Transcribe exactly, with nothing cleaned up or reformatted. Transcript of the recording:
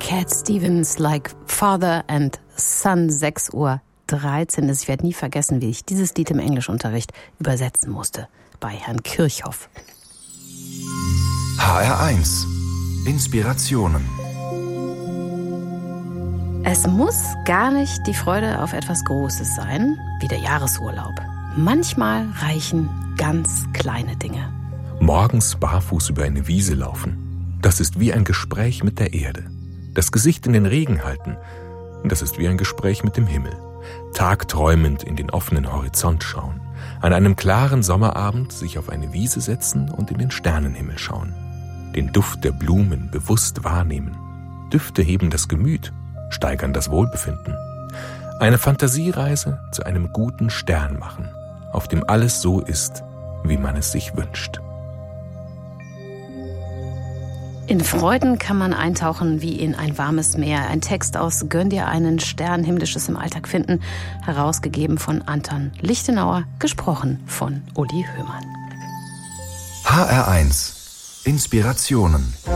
Cat Stevens, Like Father and Son, sechs Uhr dreizehn. Ich werde nie vergessen, wie ich dieses Lied im Englischunterricht übersetzen musste bei Herrn Kirchhoff. H R eins. Inspirationen. Es muss gar nicht die Freude auf etwas Großes sein, wie der Jahresurlaub. Manchmal reichen ganz kleine Dinge. Morgens barfuß über eine Wiese laufen, das ist wie ein Gespräch mit der Erde. Das Gesicht in den Regen halten, das ist wie ein Gespräch mit dem Himmel. Tagträumend in den offenen Horizont schauen. An einem klaren Sommerabend sich auf eine Wiese setzen und in den Sternenhimmel schauen. Den Duft der Blumen bewusst wahrnehmen. Düfte heben das Gemüt, steigern das Wohlbefinden. Eine Fantasiereise zu einem guten Stern machen, auf dem alles so ist, wie man es sich wünscht. In Freuden kann man eintauchen wie in ein warmes Meer. Ein Text aus Gönn dir einen Stern, Himmlisches im Alltag finden, herausgegeben von Anton Lichtenauer, gesprochen von Uli Höhmann. H R eins. Inspirationen.